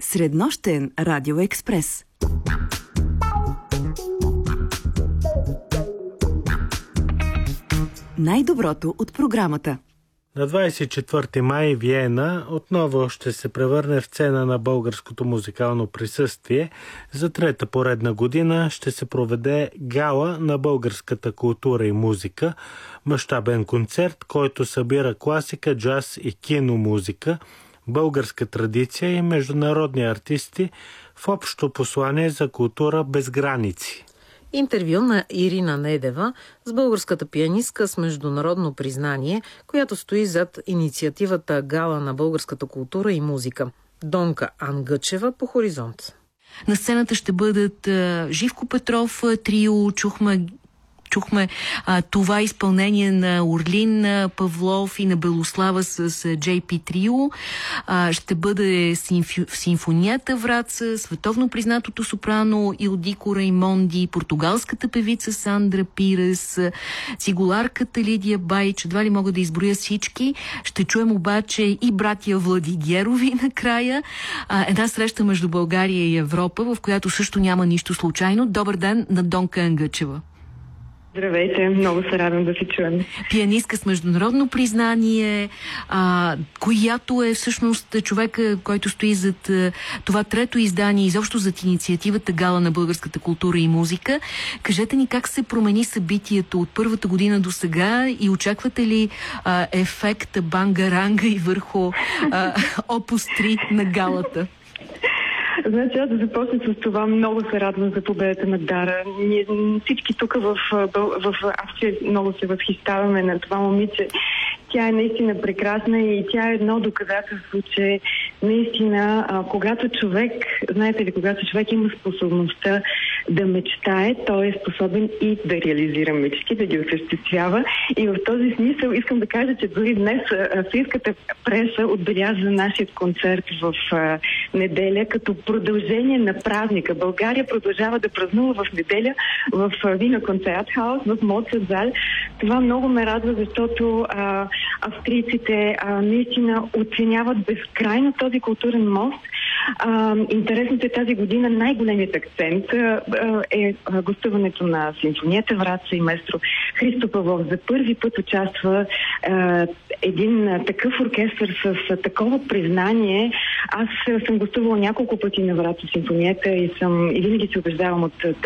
Среднощен радиоекспрес. Най-доброто от програмата. На 24 май Виена отново ще се превърне в сцена на българското музикално присъствие. За трета поредна година ще се проведе гала на българската култура и музика, мащабен концерт, който събира класика, джаз и киномузика, българска традиция и международни артисти в общо послание за култура без граници. Интервю на Ирина Недева с българската пианистка с международно признание, която стои зад инициативата Гала на българската култура и музика. Донка Ангъчева по Хоризонт. На сцената ще бъдат Живко Петров трио, чухме това изпълнение на Орлин Павлов и на Белослава с JP Трио. Ще бъде симфонията Враца, световно признатото сопрано Илдико Раймонди, португалската певица Сандра Пирес, цигуларката Лидия Байч. Едва ли мога да изброя всички. Ще чуем обаче и братия Владигерови накрая. Една среща между България и Европа, в която също няма нищо случайно. Добър ден на Донка Ангъчева. Здравейте, много се радвам да се чуем. Пианистка с международно признание, която е всъщност човека, който стои зад това трето издание, изобщо зад инициативата Гала на българската култура и музика. Кажете ни как се промени събитието от първата година до сега и очаквате ли ефекта банга-ранга и върху опус 3 на галата? Значи аз да започна с това. Много се радвам за победата на Дара. Ние всички тук в Австрия много се възхищаваме на това момиче. Тя е наистина прекрасна и тя е едно доказателство, че наистина, когато човек има способността да мечтае, той е способен и да реализира мечти, да ги осъществява. И в този смисъл искам да кажа, че дори днес австрийската преса отбеляза нашия концерт в неделя като продължение на празника. България продължава да празнува в неделя в Вина Концертхаус, в Моцартзал. Това много ме радва, защото австрийците наистина оценяват безкрайно този културен мост. Интересното е тази година най-големият акцент е гостуването на симфонията Враца и маестро Христо Павлов. За първи път участва един такъв оркестър с такова признание. Аз съм гостувала няколко пъти на Враца симфонията и винаги се убеждавам от